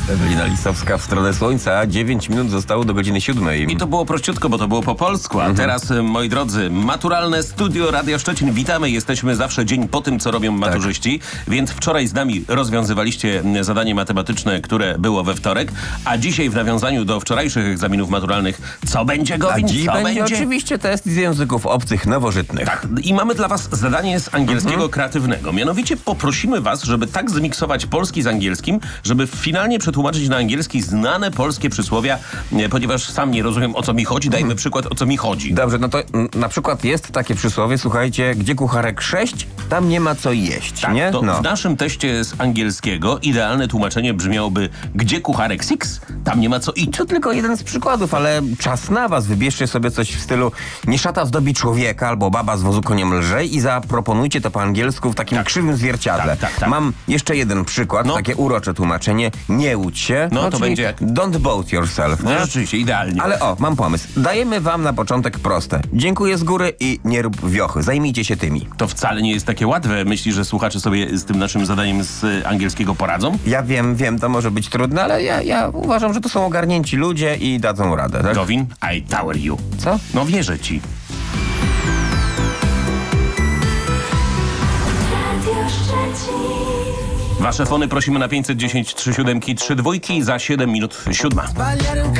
Ewelina Lisowska w stronę słońca. 9 minut zostało do godziny 7. I to było prościutko, bo to było po polsku. A teraz, moi drodzy, maturalne studio Radia Szczecin. Witamy. Jesteśmy zawsze dzień po tym, co robią maturzyści. Więc wczoraj z nami rozwiązywaliście zadanie matematyczne, które było we wtorek. A dzisiaj w nawiązaniu do wczorajszych egzaminów maturalnych, co będzie, Gowin? Dziś będzie oczywiście test z języków obcych nowożytnych. Tak. I mamy dla was zadanie z angielskiego kreatywnego. Mianowicie poprosimy was, żeby tak zmiksować polski z angielskim, żeby finalnie przetłumaczyć na angielski znane polskie przysłowia, ponieważ sam nie rozumiem, o co mi chodzi. Dajmy przykład, o co mi chodzi. Dobrze, no to na przykład jest takie przysłowie, słuchajcie, gdzie kucharek 6, tam nie ma co jeść, Tak, nie? to w naszym teście z angielskiego idealne tłumaczenie brzmiałoby: gdzie kucharek 6, tam nie ma co iść. To tylko jeden z przykładów, ale czas na was. Wybierzcie sobie coś w stylu nie szata zdobi człowieka albo baba z wozu koniem lżej i zaproponujcie to po angielsku w takim krzywym zwierciadle. Tak. Mam jeszcze jeden przykład, takie urocze tłumaczenie. Nie łudź się. No to czyli będzie jak... don't boat yourself. No nie? rzeczywiście, idealnie. Ale mam pomysł. Dajemy wam na początek proste. Dziękuję z góry i nie rób wiochy. Zajmijcie się tymi. To wcale nie jest takie łatwe. Myślisz, że słuchacze sobie z tym naszym zadaniem z angielskiego poradzą? Ja wiem, to może być trudne, ale ja uważam, że to są ogarnięci ludzie i dadzą radę, tak? Gowin, I tower you. Co? No wierzę ci. Wasze fony prosimy na 510 37 32 za 7 minut 7.